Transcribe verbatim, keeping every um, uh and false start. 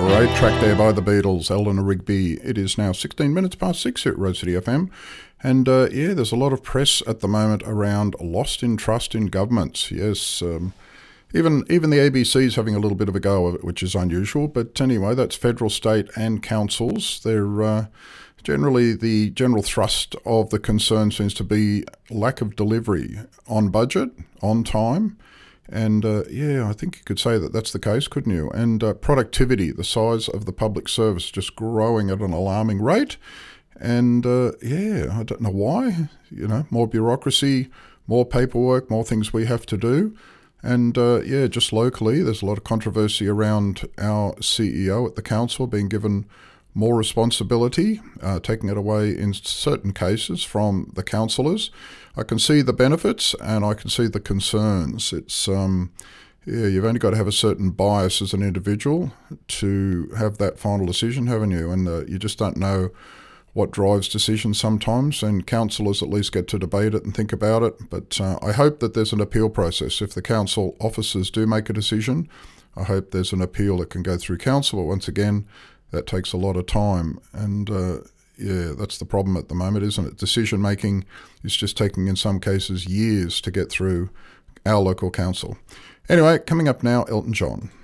Great track there by the Beatles, Eleanor Rigby. It is now sixteen minutes past six here at Rose City F M. And uh, yeah, there's a lot of press at the moment around lost in trust in governments. Yes, um, even even the A B C's having a little bit of a go of it, which is unusual. But anyway, that's federal, state and councils. They're uh, generally the general thrust of the concern seems to be lack of delivery on budget, on time. And uh, yeah, I think you could say that that's the case, couldn't you? And uh, productivity, the size of the public service just growing at an alarming rate. And uh, yeah, I don't know why. You know, more bureaucracy, more paperwork, more things we have to do. And uh, yeah, just locally, there's a lot of controversy around our C E O at the council being given more responsibility, uh, taking it away in certain cases from the councillors. I can see the benefits and I can see the concerns. It's um, yeah, you've only got to have a certain bias as an individual to have that final decision, haven't you? And uh, you just don't know what drives decisions sometimes, and councillors at least get to debate it and think about it. But uh, I hope that there's an appeal process. If the council officers do make a decision, I hope there's an appeal that can go through council. But once again, that takes a lot of time, and uh, yeah, that's the problem at the moment, isn't it? Decision making is just taking, in some cases, years to get through our local council. Anyway, coming up now, Elton John.